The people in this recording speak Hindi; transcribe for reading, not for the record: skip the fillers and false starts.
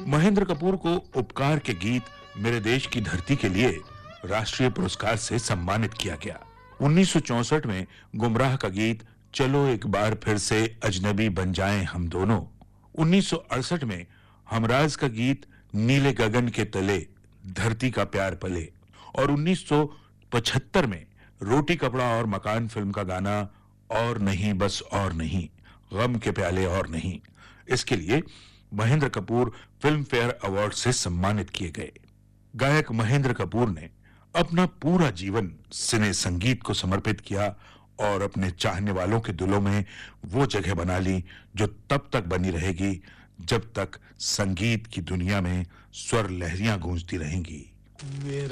महेंद्र कपूर को उपकार के गीत मेरे देश की धरती के लिए राष्ट्रीय पुरस्कार से सम्मानित किया गया। 1964 में गुमराह का गीत चलो एक बार फिर से अजनबी बन जाएं हम दोनों, 1968 में हमराज का गीत नीले गगन के तले धरती का प्यार पले और 1975 में रोटी कपड़ा और मकान फिल्म का गाना और नहीं बस और नहीं, गम के प्याले और नहीं, इसके लिए Mahendra Kapoor film fair award से सम्मानित किए गए। गायक महेंद्र कपूर ने अपना पूरा जीवन सिने संगीत को समर्पित किया और अपने चाहने वालों के दिलों में वो जगह बना ली जो तब तक बनी रहेगी जब तक संगीत की दुनिया में स्वर लहरियां गूंजती रहेंगी।